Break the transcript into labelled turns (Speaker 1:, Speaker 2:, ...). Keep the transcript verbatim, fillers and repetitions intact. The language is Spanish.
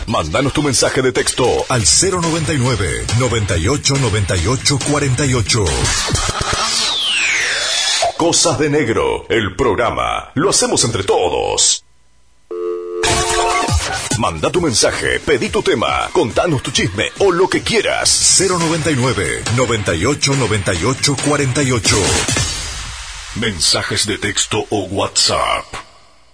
Speaker 1: Mándanos tu mensaje de texto al cero noventa y nueve, noventa y ocho, noventa y ocho, cuarenta y ocho. Cosas de Negro, el programa. Lo hacemos entre todos. Manda tu mensaje, pedí tu tema, contanos tu chisme o lo que quieras. cero noventa y nueve, noventa y ocho, noventa y ocho, cuarenta y ocho. Mensajes de texto o WhatsApp